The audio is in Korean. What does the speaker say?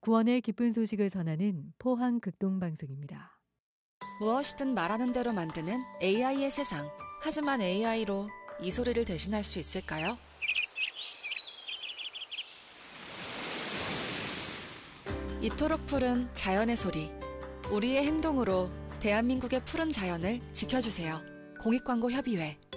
구원의 기쁜 소식을 전하는 포항 극동방송입니다. 무엇이든 말하는 대로 만드는 AI의 세상. 하지만 AI로 이 소리를 대신할 수 있을까요? 이토록 푸른 자연의 소리. 우리의 행동으로 대한민국의 푸른 자연을 지켜주세요. 공익광고협의회